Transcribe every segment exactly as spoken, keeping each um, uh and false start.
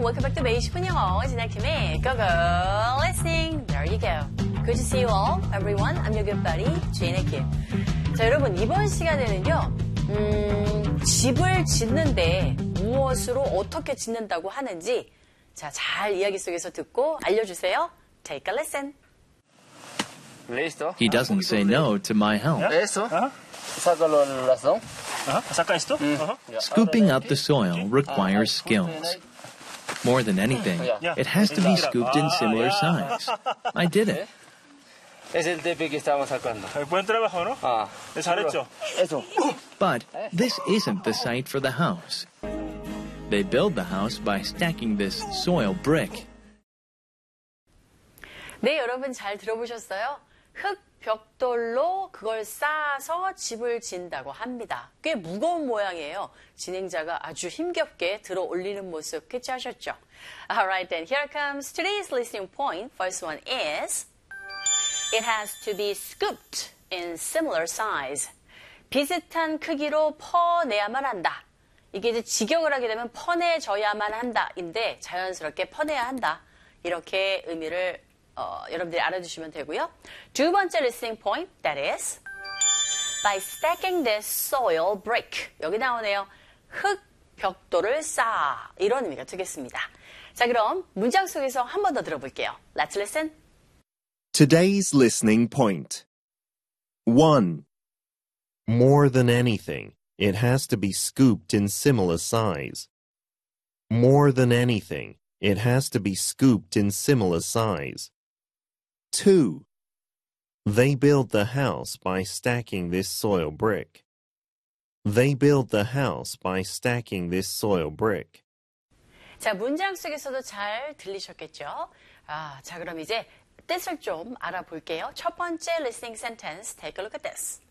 welcome back to 매일 십 분 영어 진아킴의 Go Go Listening. There you go. Good to see you all, everyone. I'm your good buddy, Jane Kim. 자, 여러분 이번 시간에는요, 음, 집을 짓는데 무엇으로 어떻게 짓는다고 하는지 자, 잘 이야기 속에서 듣고 알려주세요. Take a listen. He doesn't say no to my help. Uh-huh. Sácalo el razón. Uh-huh. ¿Saca esto? Uh-huh. Scooping up the soil requires skills. More than anything, it has to be scooped in similar size. I did it. Es el tepe que estábamos sacando. Buen trabajo, ¿no? Ah. 잘했죠? Eso. But this isn't the site for the house. They build the house by stacking this soil brick. 네, 여러분 잘 들어보셨어요? 흙 벽돌로 그걸 쌓아서 집을 짓는다고 합니다. 꽤 무거운 모양이에요. 진행자가 아주 힘겹게 들어 올리는 모습 캐치하셨죠? Alright then, here comes today's listening point. First one is It has to be scooped in similar size. 비슷한 크기로 퍼내야만 한다. 이게 이제 직역을 하게 되면 퍼내져야만 한다인데 자연스럽게 퍼내야 한다. 이렇게 의미를 어, 여러분들이 알아두시면 되고요. 두 번째 listening point, that is by stacking this soil brick. 여기 나오네요. 흙 벽돌을 쌓아. 이런 의미가 되겠습니다. 자, 그럼 문장 속에서 한 번 더 들어볼게요. Let's listen. Today's listening point. one. More than anything, it has to be scooped in similar size. More than anything, it has to be scooped in similar size. two. They build the house by stacking this soil brick. They build the house by stacking this soil brick. 자, 문장 속에서도 잘 들리셨겠죠? 아, 자, 그럼 이제 뜻을 좀 알아볼게요. 첫 번째 listening sentence, take a look at this.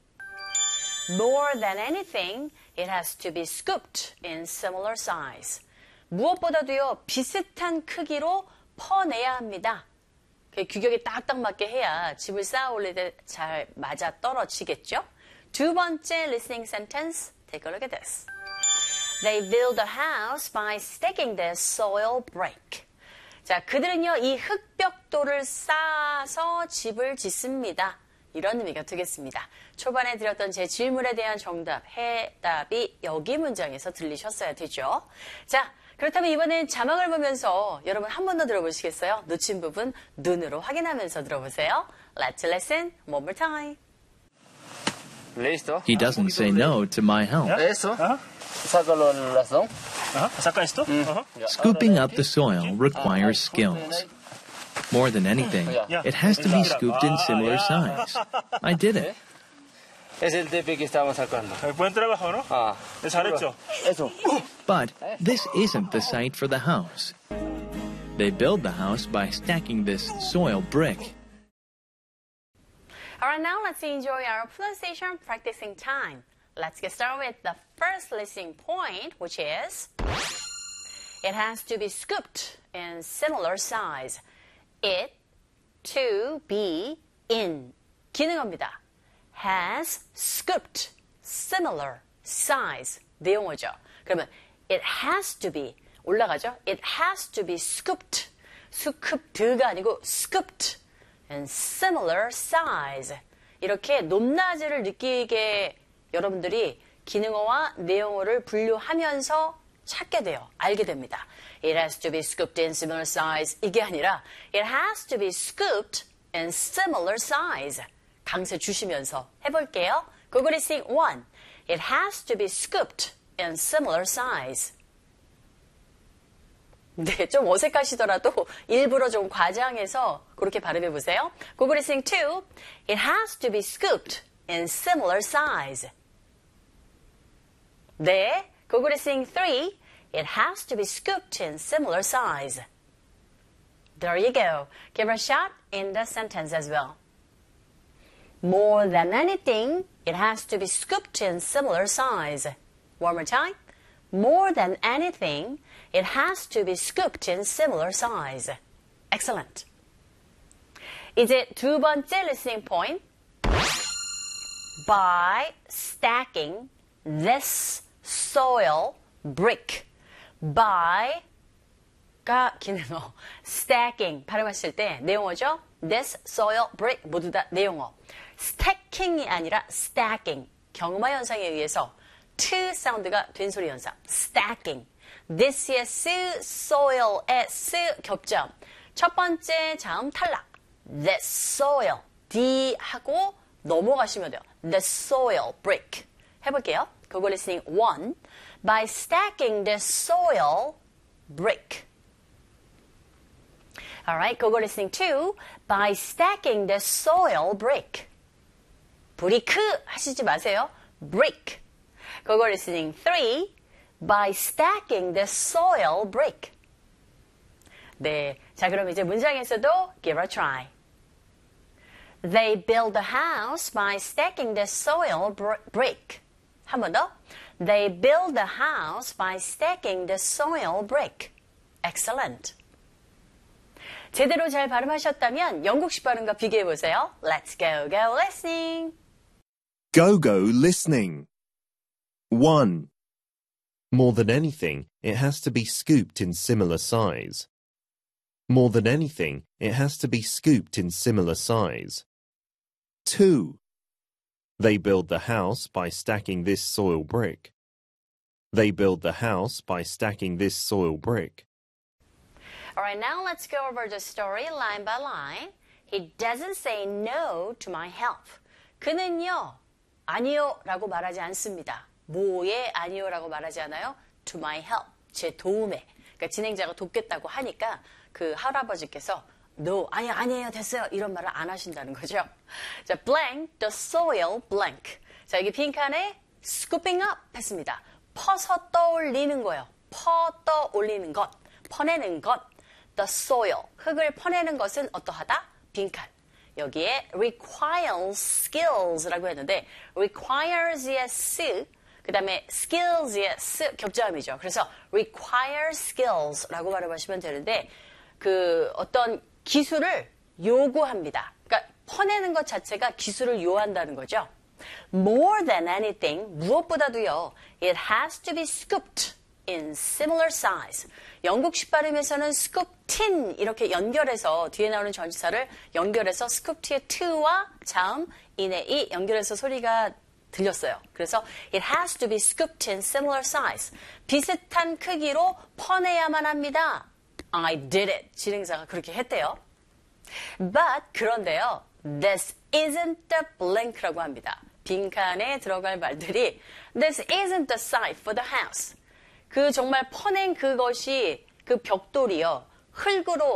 More than anything, it has to be scooped in similar size. 무엇보다도요, 비슷한 크기로 퍼내야 합니다. 규격에 딱딱 맞게 해야 집을 쌓아 올릴 때 잘 맞아 떨어지겠죠? 두 번째 listening sentence, take a look at this. They build a house by stacking this soil brick. 자, 그들은요, 이 흙벽돌을 쌓아서 집을 짓습니다. 이런 의미가 되겠습니다. 초반에 드렸던 제 질문에 대한 정답, 해답이 여기 문장에서 들리셨어야 되죠. 자, 그렇다면 이번엔 자막을 보면서 여러분 한 번 더 들어보시겠어요? 놓친 부분 눈으로 확인하면서 들어보세요. Let's listen one more time. Listo. He doesn't say no to my help. Eso. Uh-huh. Sácalo el razón. Uh-huh. ¿Saca esto? Uh-huh. Scooping up the soil requires skills. More than anything, it has to be scooped in similar size. I did it. Es el tepe que estábamos sacando. Buen trabajo, ¿no? Ah. 잘했죠? Eso. But this isn't the site for the house. They build the house by stacking this soil brick. Alright, now let's enjoy our pronunciation practicing time. Let's get started with the first listening point, which is It has to be scooped in similar size. It, to, be, in. 기능어입니다. Has scooped similar size. 내용어죠. 그러면 it has to be 올라가죠. It has to be scooped. scooped가 아니고 scooped and similar size. 이렇게 높낮이를 느끼게 여러분들이 기능어와 내용어를 분류하면서 찾게 돼요. 알게 됩니다. It has to be scooped in similar size. 이게 아니라 it has to be scooped in similar size. 강세 주시면서 해볼게요. Google listening one. It has to be scooped in similar size. 네, 좀 어색하시더라도 일부러 좀 과장해서 그렇게 발음해 보세요. Google listening two. It has to be scooped in similar size. 네, Google listening three. It has to be scooped in similar size. There you go. Give it a shot in the sentence as well. More than anything, it has to be scooped in similar size. One more time. More than anything, it has to be scooped in similar size. Excellent. 이제 두 번째 listening point. By stacking this soil brick. By 가 기능어. stacking 발음하실 때 내용어죠. this, soil, brick 모두 다 내용어. stacking이 아니라 stacking. 경음화 현상에 의해서 t 사운드가 된 소리 현상. stacking. this의 s, soil의 s 겹점. 첫 번째 자음 탈락. the soil. D 하고 넘어가시면 돼요. the soil brick. 해볼게요. 그거 listening one. By stacking the soil brick. Alright, 그거 listening two. By stacking the soil brick. 브리크 하시지 마세요. brick. 그거 listening three. By stacking the soil brick. 네, 자 그럼 이제 문장에서도 give a try. They build a house by stacking the soil brick. 한 번 더. They build a house by stacking the soil brick. Excellent. 제대로 잘 발음하셨다면 영국식 발음과 비교해 보세요. Let's go, go listening. Go, go listening. one. More than anything, it has to be scooped in similar size. More than anything, it has to be scooped in similar size. two. They build the house by stacking this soil brick. They build the house by stacking this soil brick. All right, now let's go over the story line by line. He doesn't say no to my help. 그는요, 아니요 라고 말하지 않습니다. 뭐에 아니요 라고 말하지 않아요? To my help, 제 도움에. 그러니까 진행자가 돕겠다고 하니까 그 할아버지께서 No, 아니, 아니에요, 됐어요. 이런 말을 안 하신다는 거죠. 자, blank, the soil blank. 자, 여기 빈칸에 scooping up 했습니다. 퍼서 떠올리는 거예요. 퍼 떠올리는 것, 퍼내는 것. The soil, 흙을 퍼내는 것은 어떠하다? 빈칸. 여기에 requires skills라고 했는데 requires의 s, 그 다음에 skills의 s 겹자음이죠. 그래서 requires skills라고 발음하시면 되는데 그 어떤 기술을 요구합니다. 그러니까 퍼내는 것 자체가 기술을 요한다는 거죠. More than anything, 무엇보다도요. It has to be scooped in similar size. 영국식 발음에서는 scooped in 이렇게 연결해서 뒤에 나오는 전치사를 연결해서 scooped의 to와 자음 in의 이 연결해서 소리가 들렸어요. 그래서 it has to be scooped in similar size. 비슷한 크기로 퍼내야만 합니다. I did it. 진행자가 그렇게 했대요. But 그런데요. This isn't the blank라고 합니다. 빈칸에 들어갈 말들이 This isn't the site for the house. 그 정말 퍼낸 그것이 그 벽돌이요. 흙으로